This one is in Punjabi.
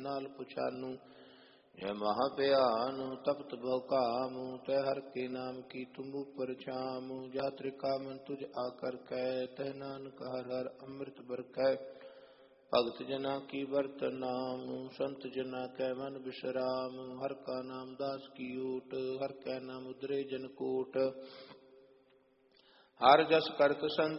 ਨਾਲ ਪੁਛਾਨੂ। ਜੈ ਮਹਾ ਭਿਆਨੁ ਤਪਤ ਬਹੁ ਕਾਮੁ, ਤੈ ਹਰਿ ਕੇ ਨਾਮ ਕੀ ਤੁਮ ਉਪਰ ਛਾਮੁ। ਜਾ ਤ੍ਰਿਕਾਮਨ ਤੁਝ ਆਕਰ ਕੈ, ਤੈ ਨਾਨਕ ਹਰਿ ਹਰਿ ਅੰਮ੍ਰਿਤ ਬਰਕੈ। ਭਗਤ ਜਨਾ ਕੀ ਵਰਤ ਨਾਮ, ਸੰਤ ਜਨਾ ਕੈ ਮਨ ਬਿਸਰਾਮ। ਹਰਿ ਕਾ ਨਾਮ ਦਾਸ ਕੀ ਓਟ, ਹਰਿ ਕੈ ਨਾਮ ਉਦਰੇ ਜਨ ਕੋਟ। ਹਰਿ ਜਸ ਕਰਤ ਸੰਤ